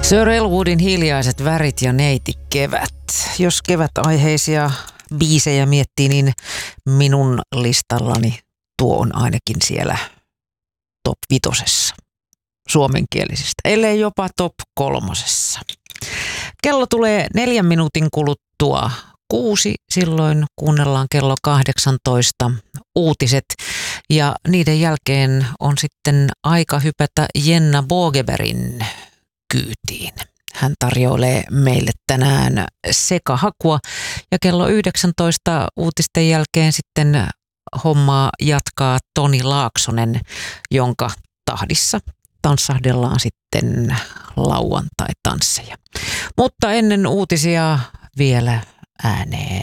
Sir Elwoodin Hiljaiset värit ja Neiti Kevät. Jos kevätaiheisia biisejä miettii, niin minun listallani tuo on ainakin siellä top 5 suomenkielisistä, ellei jopa top 3. Kello tulee 4 minuutin kuluttua 6, silloin kuunnellaan kello 18 uutiset ja niiden jälkeen on sitten aika hypätä Jenna Bogebergin kyytiin. Hän tarjoilee meille tänään sekahakua ja kello 19 uutisten jälkeen sitten hommaa jatkaa Toni Laaksonen, jonka tahdissa tanssahdellaan sitten lauantai-tansseja. Mutta ennen uutisia vielä ääneen